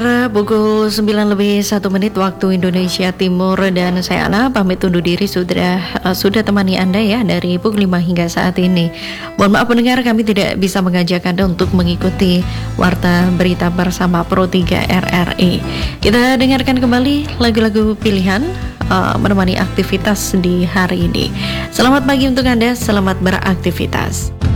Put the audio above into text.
Pukul 9 lebih 1 menit waktu Indonesia Timur, dan saya Ana pamit undur diri, sudah temani Anda ya dari pukul 5 hingga saat ini. Mohon maaf pendengar, kami tidak bisa mengajak Anda untuk mengikuti Warta Berita bersama Pro 3 RRI. Kita dengarkan kembali lagu-lagu pilihan menemani aktivitas di hari ini. Selamat pagi untuk Anda, selamat beraktivitas.